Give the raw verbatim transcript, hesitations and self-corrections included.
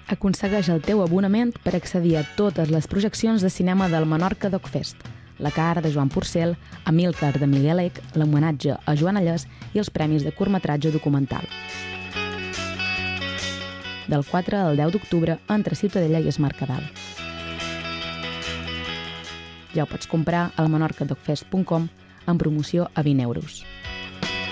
Aconsegueix el teu abonament per accedir a totes les projeccions de cinema del Menorca Docfest, la cara de Joan Porcel, Amílcar de Miguel Ec, l'homenatge a Joan Allès i els premis de curtmetratge documental. Del quatre al deu d'octubre entre Ciutadella i Es Mercadal. Ja ho pots comprar al menorca doc fest punt com amb promoció a vint euros.